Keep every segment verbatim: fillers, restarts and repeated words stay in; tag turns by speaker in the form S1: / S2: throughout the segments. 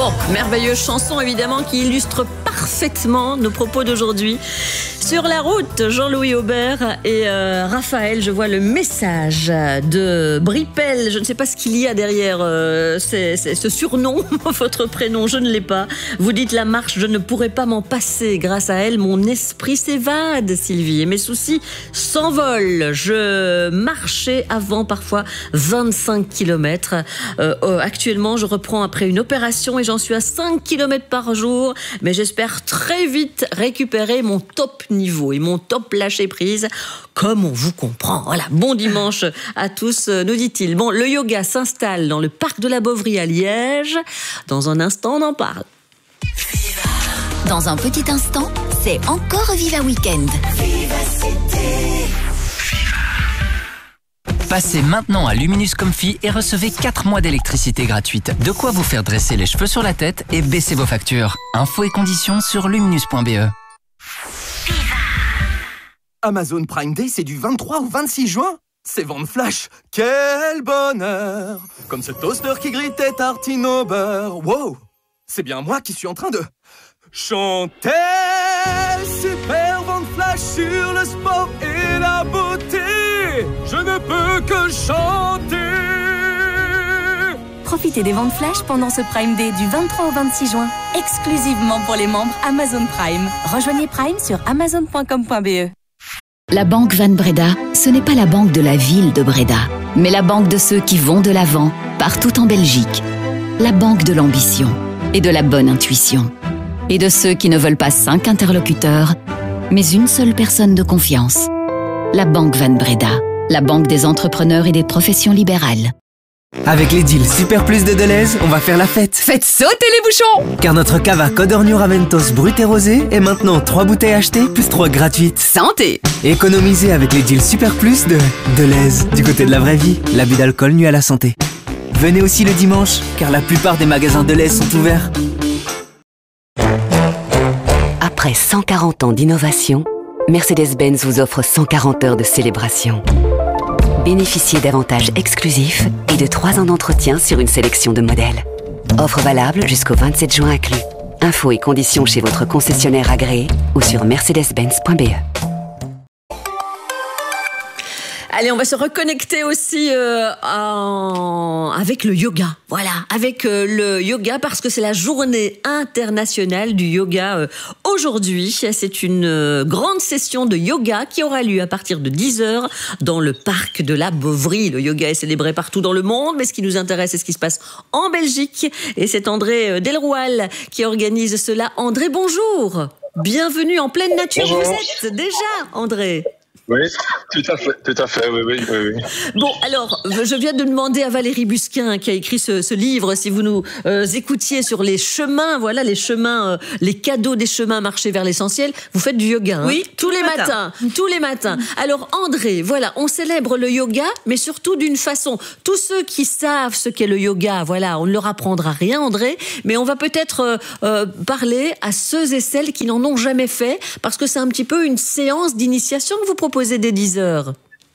S1: Bon, merveilleuse chanson évidemment qui illustre parfaitement nos propos d'aujourd'hui. Sur la route, Jean-Louis Aubert et euh, Raphaël, je vois le message de Bripel. Je ne sais pas ce qu'il y a derrière euh, c'est, c'est ce surnom, votre prénom, je ne l'ai pas. Vous dites la marche, je ne pourrais pas m'en passer. Grâce à elle, mon esprit s'évade, Sylvie, et mes soucis s'envolent. Je marchais avant parfois vingt-cinq kilomètres. Euh, euh, actuellement, je reprends après une opération et j'en suis à cinq kilomètres par jour. Mais j'espère très vite récupérer mon top niveau et mon top lâcher prise, comme on vous comprend. Voilà, bon dimanche à tous, nous dit-il. Bon, le yoga s'installe dans le parc de la Bovrie à Liège. Dans un instant, on en parle.
S2: Dans un petit instant, c'est encore Viva Weekend.
S3: Passez maintenant à Luminous Comfy et recevez quatre mois d'électricité gratuite. De quoi vous faire dresser les cheveux sur la tête et baisser vos factures. Infos et conditions sur luminous point b e.
S4: Amazon Prime Day, c'est du vingt-trois au vingt-six juin. C'est vente flash. Quel bonheur! Comme ce toaster qui grille tes tartines au beurre. Wow! C'est bien moi qui suis en train de chanter. Super vente flash sur le sport et la beauté. Je ne peux que chanter.
S2: Profitez des ventes flash pendant ce Prime Day du vingt-trois au vingt-six juin, exclusivement pour les membres Amazon Prime. Rejoignez Prime sur amazon point com point b e.
S5: La Banque Van Breda, ce n'est pas la banque de la ville de Breda, mais la banque de ceux qui vont de l'avant, partout en Belgique. La banque de l'ambition et de la bonne intuition. Et de ceux qui ne veulent pas cinq interlocuteurs, mais une seule personne de confiance. La Banque Van Breda, la banque des entrepreneurs et des professions libérales.
S6: Avec les deals Super Plus de Deleuze, on va faire la fête.
S7: Faites sauter les bouchons!
S6: Car notre cava Codorniu Raventos brut et rosé est maintenant trois bouteilles achetées plus trois gratuites.
S7: Santé!
S6: Économisez avec les deals Super Plus de Deleuze. Du côté de la vraie vie, l'abus d'alcool nuit à la santé. Venez aussi le dimanche, car la plupart des magasins Deleuze sont ouverts.
S8: Après cent quarante ans d'innovation, Mercedes-Benz vous offre cent quarante heures de célébration. Bénéficiez d'avantages exclusifs et de trois ans d'entretien sur une sélection de modèles. Offre valable jusqu'au vingt-sept juin inclus. Infos et conditions chez votre concessionnaire agréé ou sur mercedes benz point b e.
S1: Allez, on va se reconnecter aussi euh, en... avec le yoga. Voilà, avec euh, le yoga parce que c'est la journée internationale du yoga euh, aujourd'hui. C'est une euh, grande session de yoga qui aura lieu à partir de dix heures dans le parc de la Bovrie. Le yoga est célébré partout dans le monde, mais ce qui nous intéresse, c'est ce qui se passe en Belgique. Et c'est André Delroual qui organise cela. André, bonjour. Bienvenue en pleine nature. Bonjour. Vous êtes déjà, André?
S9: Oui, tout à fait, tout à fait, oui, oui, oui, oui.
S1: Bon, alors, je viens de demander à Valérie Busquin, qui a écrit ce, ce livre, si vous nous euh, écoutiez sur les chemins, voilà, les chemins, euh, les cadeaux des chemins, marcher vers l'essentiel, vous faites du yoga, hein?
S7: Oui,
S1: tous les matins, tous les matins. Alors, André, voilà, on célèbre le yoga, mais surtout d'une façon. Tous ceux qui savent ce qu'est le yoga, voilà, on ne leur apprendra rien, André, mais on va peut-être euh, euh, parler à ceux et celles qui n'en ont jamais fait, parce que c'est un petit peu une séance d'initiation que vous proposez dès dix heures.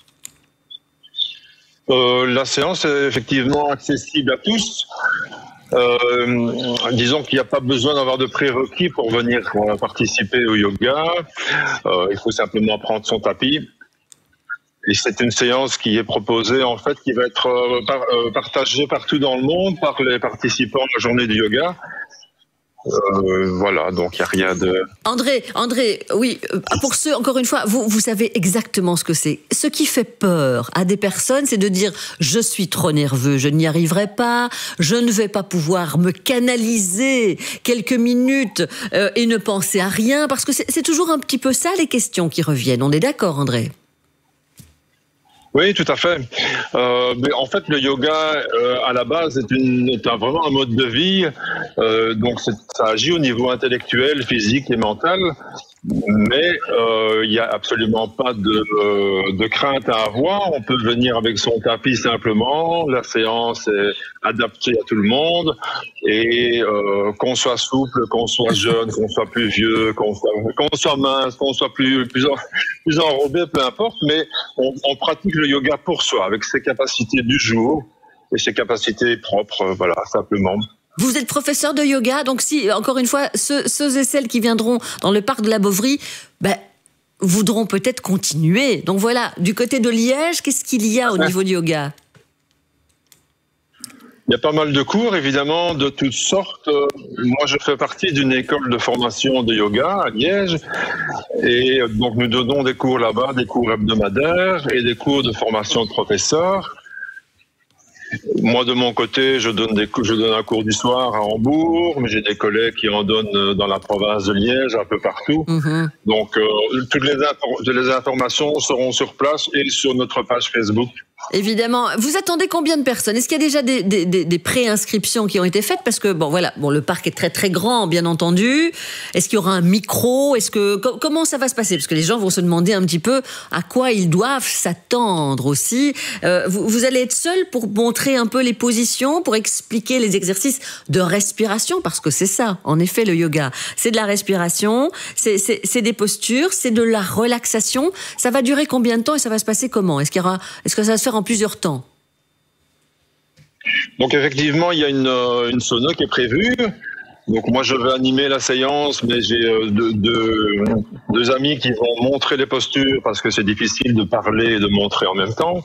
S9: Euh, la séance est effectivement accessible à tous. Euh, disons qu'il n'y a pas besoin d'avoir de prérequis pour venir euh, participer au yoga. Euh, il faut simplement prendre son tapis. Et c'est une séance qui est proposée, en fait, qui va être euh, par, euh, partagée partout dans le monde par les participants à la journée du yoga. Euh, voilà, donc il n'y a rien de...
S1: André, André, oui, pour ceux, encore une fois, vous, vous savez exactement ce que c'est. Ce qui fait peur à des personnes, c'est de dire « je suis trop nerveux, je n'y arriverai pas, je ne vais pas pouvoir me canaliser quelques minutes euh, et ne penser à rien », parce que c'est, c'est toujours un petit peu ça les questions qui reviennent. On est d'accord, André ?
S9: Oui, tout à fait. Euh, mais en fait, le yoga, euh, à la base, est, une, est un, vraiment un mode de vie. Euh, donc, c'est, ça agit au niveau intellectuel, physique et mental. Mais il euh, n'y a absolument pas de, euh, de crainte à avoir. On peut venir avec son tapis simplement. La séance est adaptée à tout le monde. Et euh, qu'on soit souple, qu'on soit jeune, qu'on soit plus vieux, qu'on soit, qu'on soit mince, qu'on soit plus, plus, en, plus enrobé, peu importe. Mais on, on pratique le yoga pour soi, avec ses capacités du jour et ses capacités propres, voilà, simplement.
S1: Vous êtes professeur de yoga, donc si, encore une fois, ceux, ceux et celles qui viendront dans le parc de la Bovry, ben, voudront peut-être continuer. Donc voilà, du côté de Liège, qu'est-ce qu'il y a au niveau du yoga ?
S9: Il y a pas mal de cours, évidemment, de toutes sortes. Moi, je fais partie d'une école de formation de yoga à Liège. Et donc, nous donnons des cours là-bas, des cours hebdomadaires et des cours de formation de professeurs. Moi, de mon côté, je donne, des, je donne un cours du soir à Hambourg, mais j'ai des collègues qui en donnent dans la province de Liège, un peu partout. Mmh. Donc, euh, toutes les, infor- les informations seront sur place et sur notre page Facebook.
S1: Évidemment. Vous attendez combien de personnes ? Est-ce qu'il y a déjà des, des, des, des préinscriptions qui ont été faites ? Parce que, bon, voilà, bon, le parc est très, très grand, bien entendu. Est-ce qu'il y aura un micro ? Est-ce que, co- comment ça va se passer ? Parce que les gens vont se demander un petit peu à quoi ils doivent s'attendre aussi. Euh, vous, vous allez être seul pour montrer un peu les positions, pour expliquer les exercices de respiration, parce que c'est ça, en effet, le yoga. C'est de la respiration, c'est, c'est, c'est des postures, c'est de la relaxation. Ça va durer combien de temps et ça va se passer comment ? Est-ce qu'il y aura, est-ce que ça va se faire en plusieurs temps ?
S9: Donc effectivement, il y a une, une sono qui est prévue. Donc moi, je vais animer la séance, mais j'ai deux, deux, deux amis qui vont montrer les postures parce que c'est difficile de parler et de montrer en même temps.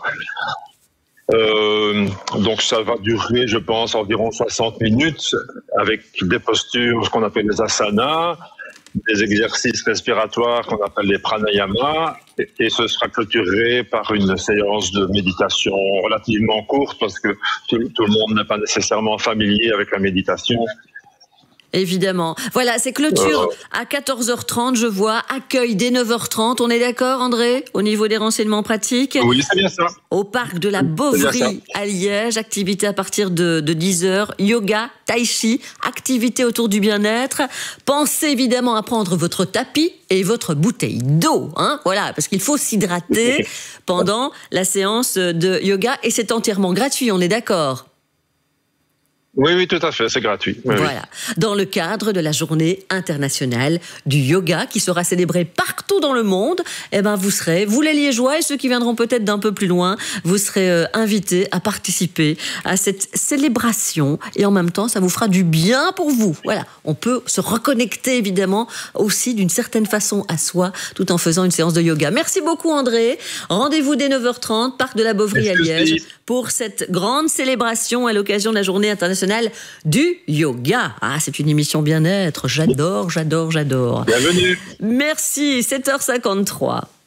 S9: Euh, donc ça va durer, je pense, environ soixante minutes avec des postures, ce qu'on appelle les asanas, des exercices respiratoires qu'on appelle les pranayama, et, et ce sera clôturé par une séance de méditation relativement courte parce que tout, tout le monde n'est pas nécessairement familier avec la méditation.
S1: Évidemment. Voilà, c'est clôture euh... à quatorze heures trente, je vois. Accueil dès neuf heures trente. On est d'accord, André, au niveau des renseignements pratiques ?
S9: Oui, c'est bien ça.
S1: Au parc de la Bovry à Liège, activité à partir de, de dix heures. Yoga, tai chi, activité autour du bien-être. Pensez évidemment à prendre votre tapis et votre bouteille d'eau. Hein, voilà, parce qu'il faut s'hydrater pendant la séance de yoga et c'est entièrement gratuit, on est d'accord ?
S9: Oui, oui, tout à fait, c'est gratuit. Oui,
S1: voilà, oui. Dans le cadre de la journée internationale du yoga qui sera célébrée partout dans le monde, eh ben vous serez, vous les Liégeois et ceux qui viendront peut-être d'un peu plus loin, vous serez euh, invités à participer à cette célébration et en même temps, ça vous fera du bien pour vous. Voilà, on peut se reconnecter évidemment aussi d'une certaine façon à soi tout en faisant une séance de yoga. Merci beaucoup André. Rendez-vous dès neuf heures trente, parc de la Bovry à Liège pour cette grande célébration à l'occasion de la journée internationale du yoga. Ah, c'est une émission bien-être. J'adore, j'adore, j'adore.
S9: Bienvenue.
S1: Merci, sept heures cinquante-trois.